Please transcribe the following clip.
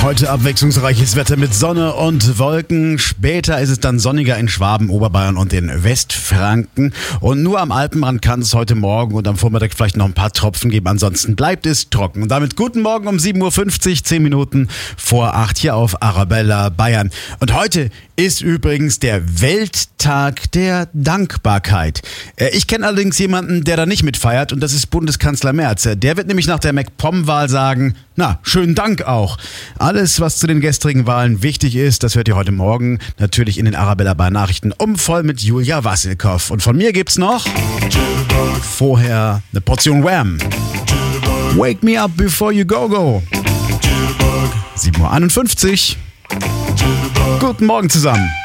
Heute abwechslungsreiches Wetter mit Sonne und Wolken. Später ist es dann sonniger in Schwaben, Oberbayern und den Westfranken. Und nur am Alpenrand kann es heute Morgen und am Vormittag vielleicht noch ein paar Tropfen geben. Ansonsten bleibt es trocken. Und damit guten Morgen um 7.50 Uhr, 10 Minuten vor 8 hier auf Arabella Bayern. Und heute ist übrigens der Welttag der Dankbarkeit. Ich kenne allerdings jemanden, der da nicht mitfeiert, und das ist Bundeskanzler Merz. Der wird nämlich nach der MacPom-Wahl sagen, na, schönen Dank auch. Alles, was zu den gestrigen Wahlen wichtig ist, das hört ihr heute Morgen natürlich in den Arabella Bayern Nachrichten voll mit Julia Wassilkow. Und von mir gibt's noch vorher eine Portion Wham. Wake me up before you go. 7.51 Uhr. Guten Morgen zusammen.